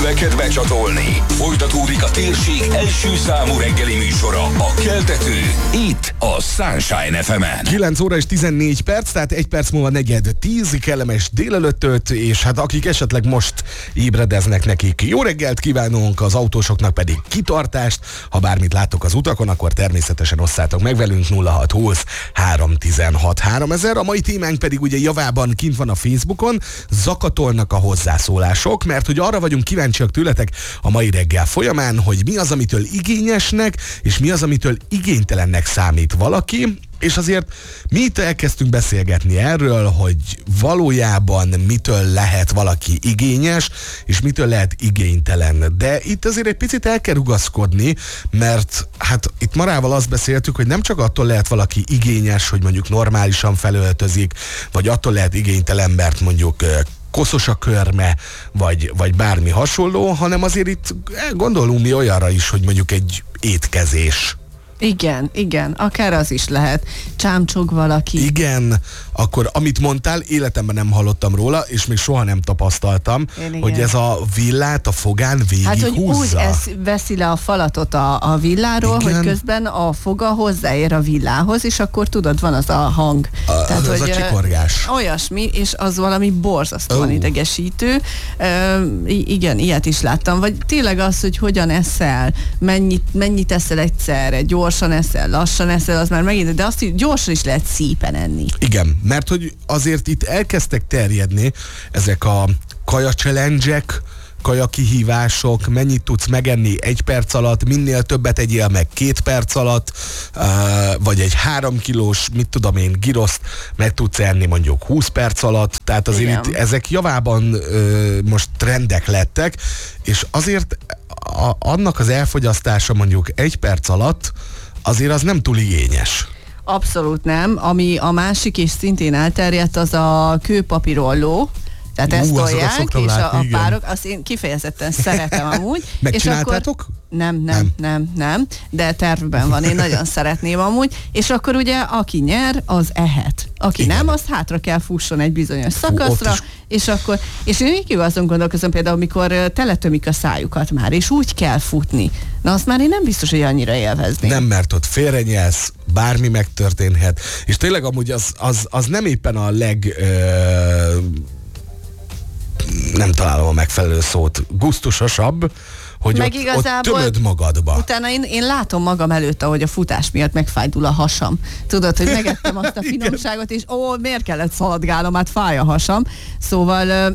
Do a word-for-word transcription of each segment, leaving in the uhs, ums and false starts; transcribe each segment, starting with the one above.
füleket becsatolni. Folytatódik a térség első számú reggeli műsora, a Keltető, itt a Sunshine ef emen. kilenc óra és tizennégy perc, tehát egy perc múlva negyed tíz, kellemes délelőttöt, és hát akik esetleg most ébredeznek, nekik jó reggelt kívánunk, az autósoknak pedig kitartást. Ha bármit láttok az utakon, akkor természetesen osszátok meg velünk nulla hat húsz három tizenhat háromezer. A mai témánk pedig ugye javában kint van a Facebookon, zakatolnak a hozzászólások, mert hogy arra vagyunk kíváncsiak tőletek a mai reggel folyamán, hogy mi az, amitől igényesnek, és mi az, amitől igénytelennek számít valaki. És azért mi itt elkezdtünk beszélgetni erről, hogy valójában mitől lehet valaki igényes, és mitől lehet igénytelen. De itt azért egy picit el kell rugaszkodni, mert hát itt Marával azt beszéltük, hogy nem csak attól lehet valaki igényes, hogy mondjuk normálisan felöltözik, vagy attól lehet igénytelen, mert mondjuk koszos a körme, vagy, vagy bármi hasonló, hanem azért itt gondolunk mi olyanra is, hogy mondjuk egy étkezés. Igen, igen, akár az is lehet. Csámcsog valaki. Igen, akkor amit mondtál, életemben nem hallottam róla, és még soha nem tapasztaltam, én hogy igen. Ez a villát a fogán végighúzza. Hát, hogy úgy ez veszi le a falatot a, a villáról, igen. Hogy közben a foga hozzáér a villához, és akkor tudod, van az a hang. A, Tehát, az hogy, a csikorgás. Olyasmi, és az valami borzasztóan oh. idegesítő. Ö, igen, ilyet is láttam. Vagy tényleg az, hogy hogyan eszel, mennyit, mennyit eszel egyszerre, gyorsan eszel, lassan eszel, az már megint, de azt gyorsan is lehet szépen enni. Igen, mert hogy azért itt elkezdtek terjedni ezek a kaja challenge-ek, kaja kihívások, mennyit tudsz megenni egy perc alatt, minél többet egyél meg két perc alatt, uh, vagy egy három kilós, mit tudom én, giroszt meg tudsz enni mondjuk húsz perc alatt, tehát azért igen. Itt ezek javában uh, most trendek lettek, és azért a, annak az elfogyasztása mondjuk egy perc alatt azért az nem túl igényes. Abszolút nem. Ami a másik és szintén elterjedt, az a kőpapírolló. Tehát ezt tolják, és látni, a, a párok, azt én kifejezetten szeretem amúgy. Megcsináltátok? Nem, nem, nem, nem, nem, de tervben van, én nagyon szeretném amúgy, és akkor ugye aki nyer, az ehet. Aki igen. Nem, az hátra kell fusson egy bizonyos szakaszra, és akkor, és én még azon gondolkozom például, amikor teletömik a szájukat már, és úgy kell futni. Na azt már én nem biztos, hogy annyira élvezném. Nem, mert ott félrenyelsz, bármi megtörténhet, és tényleg amúgy az, az, az nem éppen a leg... Ö, nem találom a megfelelő szót, gusztusosabb, hogy meg ott, ott tömöd magadba. Utána én, én látom magam előtt, ahogy a futás miatt megfájdul a hasam. Tudod, hogy megettem azt a finomságot, és ó, miért kellett szaladgálnom, hát fáj a hasam. Szóval...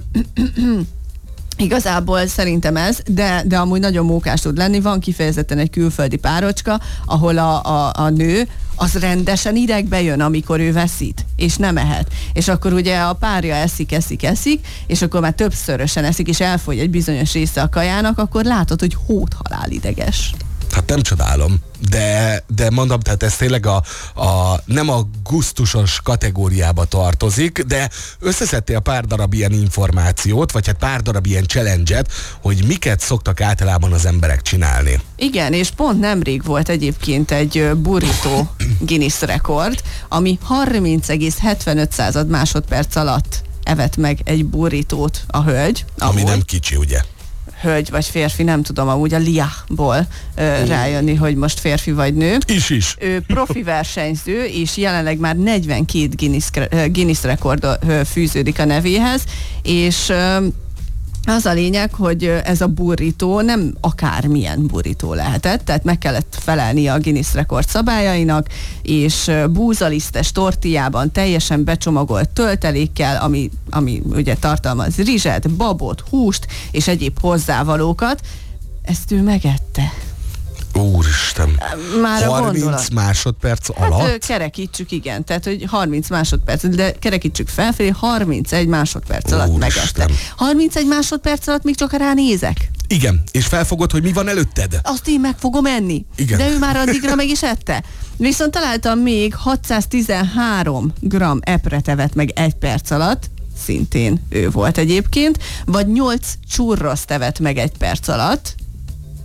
Igazából szerintem ez, de, de amúgy nagyon mókás tud lenni. Van kifejezetten egy külföldi párocska, ahol a, a, a nő az rendesen idegbe jön, amikor ő veszít, és nem ehet. És akkor ugye a párja eszik, eszik, eszik, és akkor már többszörösen eszik, és elfogy egy bizonyos része a kajának, akkor látod, hogy hóthalál ideges. Hát nem csodálom, de, de mondom, tehát ez tényleg a, a, nem a gusztusos kategóriába tartozik, de összeszedtél pár darab ilyen információt, vagy hát pár darab ilyen challenge-et, hogy miket szoktak általában az emberek csinálni. Igen, és pont nemrég volt egyébként egy burrito Guinness rekord, ami harminc egész hetvenöt másodperc alatt evett meg egy burritót a hölgy. Ami ahol... nem kicsi, ugye? Hölgy vagy férfi, nem tudom amúgy a liából ö, rájönni, hogy most férfi vagy nő. Is is. Ő profi versenyző, és jelenleg már negyvenkét Guinness, Guinness rekord fűződik a nevéhez, és ö, az a lényeg, hogy ez a burrito nem akármilyen burrito lehetett, tehát meg kellett felelni a Guinness rekord szabályainak, és búzalisztes tortillában teljesen becsomagolt töltelékkel, ami, ami ugye tartalmaz rizset, babot, húst és egyéb hozzávalókat, ezt ő megette. Úristen, már harminc másodperc alatt? Hát kerekítsük, igen, tehát hogy harminc másodperc, de kerekítsük felfelé, harmincegy másodperc alatt Úristen. megette. harmincegy másodperc alatt még csak ránézek. Igen, és felfogod, hogy mi van előtted? Azt én meg fogom enni. Igen. De ő már addigra meg is ette. Viszont találtam még hatszáztizenhárom gramm epret evett meg egy perc alatt, szintén ő volt egyébként, vagy nyolc churroszt evett meg egy perc alatt,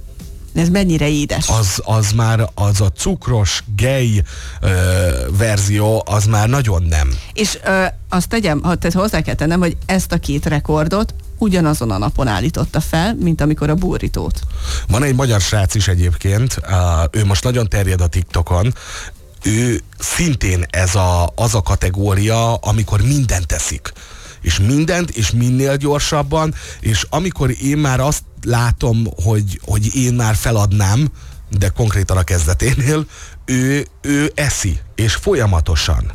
Ez mennyire édes. Az, az már, az a cukros, gay ö, verzió, az már nagyon nem. És ö, azt tegyem, tehát hozzá kell tennem, hogy ezt a két rekordot ugyanazon a napon állította fel, mint amikor a burritót. Van egy magyar srác is egyébként, uh, ő most nagyon terjed a TikTokon, ő szintén ez a, az a kategória, amikor mindent teszik. És mindent, és minél gyorsabban, és amikor én már azt látom, hogy, hogy én már feladnám, de konkrétan a kezdeténél, ő, ő eszi, és folyamatosan.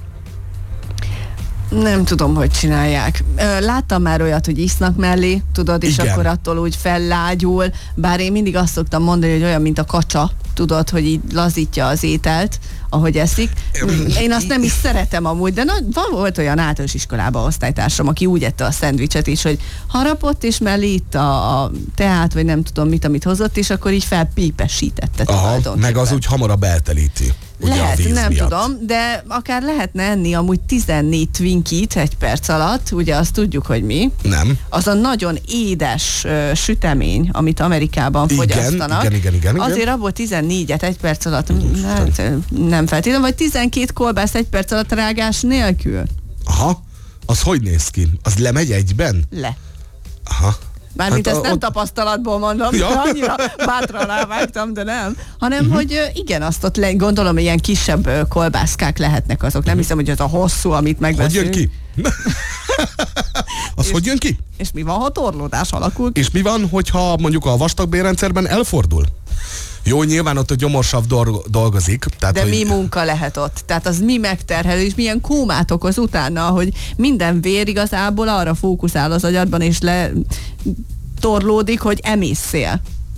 Nem tudom, hogy csinálják. Láttam már olyat, hogy isznak mellé, tudod, és Igen. akkor attól úgy fellágyul, bár én mindig azt szoktam mondani, hogy olyan, mint a kacsa, tudod, hogy így lazítja az ételt, ahogy eszik. Én azt nem is szeretem amúgy, de na, van, volt olyan általános iskolában osztálytársam, aki úgy ette a szendvicset is, hogy harapott, és mellé itt a, a teát, vagy nem tudom mit, amit hozott, és akkor így felpípesítette. Aha, meg az úgy hamarabb eltelíti. Ugye lehet, nem miatt. tudom, de akár lehetne enni amúgy tizennégy Twinkie-t egy perc alatt, ugye azt tudjuk, hogy mi. Nem. Az a nagyon édes uh, sütemény, amit Amerikában Igen, fogyasztanak. igen, igen, igen, igen. Azért abból tizennégyet egy perc alatt hát, nem feltétlenül, vagy tizenkét kolbászt egy perc alatt rágás nélkül. Aha, az hogy néz ki? Az lemegy egyben? Le. Aha. Mármint Hát ezt a- nem ott- tapasztalatból mondom, Ja. ja. annyira bátran rávágtam, de nem. Hanem, uh-huh. hogy ö, igen, azt ott le, gondolom, ilyen kisebb ö, kolbászkák lehetnek azok. Nem hiszem, hogy az a hosszú, amit Hogy megveszünk. jön ki? Az És- hogy jön ki? És mi van, ha torlódás alakul ki? És mi van, hogyha mondjuk a vastagbélrendszerben elfordul? Jó, nyilván ott a gyomorsav dor- dolgozik. Tehát, De hogy... mi munka lehet ott? Tehát az mi megterhelő, és milyen kómát okoz utána, hogy minden vér igazából arra fókuszál az agyadban, és le torlódik, hogy emészszél.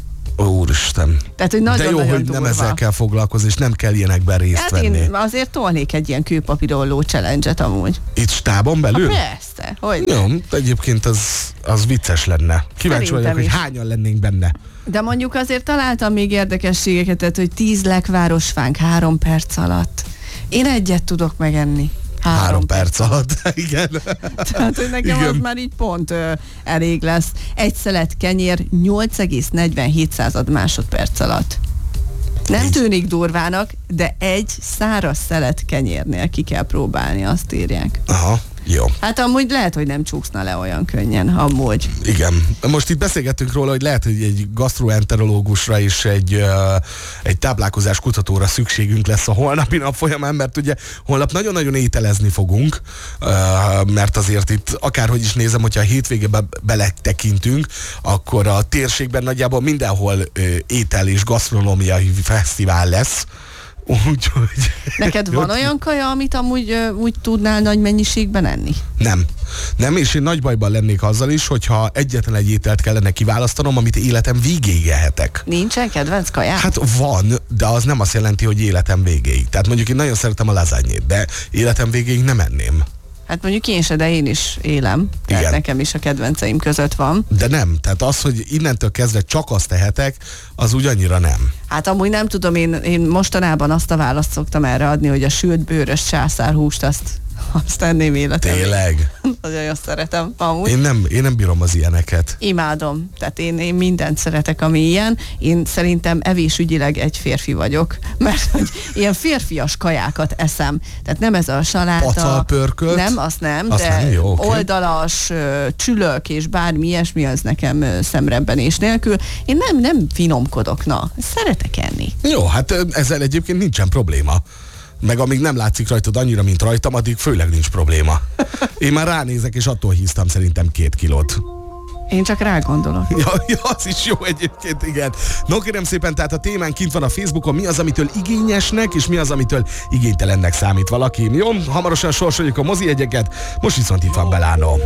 Úristen. Tehát, hogy De jó, nagyon-nagyon hogy nem durva. ezzel kell foglalkozni, és nem kell ilyenekben részt Hát venni. én azért tolnék egy ilyen kőpapírolló challenge-et amúgy. Itt stábon belül? Persze, hogy Jó, egyébként az, az vicces lenne. Kíváncsi Szerintem vagyok, hogy is. hányan lennénk benne. De mondjuk azért találtam még érdekességeket, tehát, hogy tíz lekvárosfánk három perc alatt. Én egyet tudok megenni. Három, Három perc alatt, igen. Tehát, hogy nekem Igen. az már így pont ö, elég lesz. Egy szelet kenyér nyolc egész negyvenhét század másodperc alatt. Nem Így. tűnik durvának, de egy száraz szelet kenyérnél ki kell próbálni, azt írják. Aha, jó. Hát amúgy lehet, hogy nem csúszna le olyan könnyen, amúgy. Igen. Most itt beszélgettünk róla, hogy lehet, hogy egy gasztroenterológusra és egy, uh, egy táplálkozás kutatóra szükségünk lesz a holnapi nap folyamán, mert ugye holnap nagyon-nagyon ételezni fogunk, uh, mert azért itt akárhogy is nézem, hogyha a hétvégében beletekintünk, akkor a térségben nagyjából mindenhol uh, étel és gasztronómiai fesztivál lesz. Úgyhogy... Neked van olyan kaja, amit amúgy ö, úgy tudnál nagy mennyiségben enni? Nem. Nem, és én nagy bajban lennék azzal is, hogyha egyetlen egy ételt kellene kiválasztanom, amit életem végéig ehetek. Nincsen kedvenc kaját? Hát van, de az nem azt jelenti, hogy életem végéig. Tehát mondjuk én nagyon szeretem a lazányét, de életem végéig nem enném. Hát mondjuk én se, de én is élem. Tehát Igen. nekem is a kedvenceim között van. De nem, tehát az, hogy innentől kezdve csak azt tehetek, az úgy annyira nem. Hát amúgy nem tudom, én, én mostanában azt a választ szoktam erre adni, hogy a sült bőrös császárhúst azt, azt tenném életem. Tényleg. Nagyon azt szeretem amúgy. Én nem, én nem bírom az ilyeneket. Imádom. Tehát én, én mindent szeretek, ami ilyen. Én szerintem evésügyileg egy férfi vagyok, mert hogy ilyen férfias kajákat eszem. Tehát nem ez a saláta. Pacalpörkölt? Nem, azt nem, Azt de nem, jó, oké. oldalas, ö, csülök és bármi ilyesmi, az nekem ö, szemrebbenés nélkül. Én nem, nem finomkodok, na. Szeretek enni. Jó, hát ö, ezzel egyébként nincsen probléma. Meg amíg nem látszik rajtad annyira, mint rajtam, addig főleg nincs probléma. Én már ránézek, és attól híztam szerintem két kilót. Én csak rá gondolok. Ja, ja, az is jó egyébként, igen. No, kérem szépen, tehát a témán kint van a Facebookon, mi az, amitől igényesnek, és mi az, amitől igénytelennek számít valaki. Jó, hamarosan sorsoljuk a mozi jegyeket, most viszont itt van Belánó.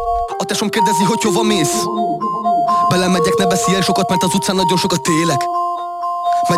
A tesom kérdezi, hogy hova mész. Belemegyek, ne beszélj sokat, mert az utcán nagyon sokat élek.